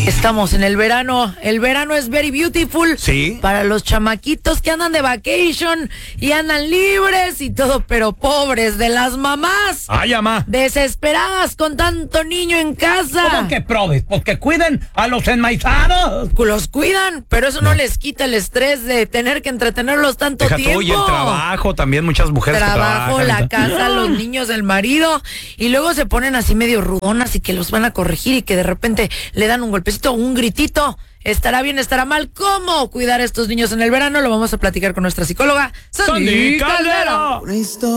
Estamos en el verano. El verano es very beautiful. Sí. Para los chamaquitos que andan de vacation y andan libres y todo, pero pobres de las mamás. Ay, mamá. Desesperadas con tanto niño en casa. ¿Cómo que probes? Porque cuiden a los enmaizados. Los cuidan, pero eso no les quita el estrés de tener que entretenerlos tanto Deja tiempo. tú, y el trabajo también, muchas mujeres Trabajo, que trabajan. la casa, los niños, el marido, y luego se ponen así medio rudonas y que los van a corregir y que de repente le dan un golpecito, un gritito. ¿Estará bien, estará mal? ¿Cómo cuidar a estos niños en el verano? Lo vamos a platicar con nuestra psicóloga, Sandy Sandy Caldera. Caldera.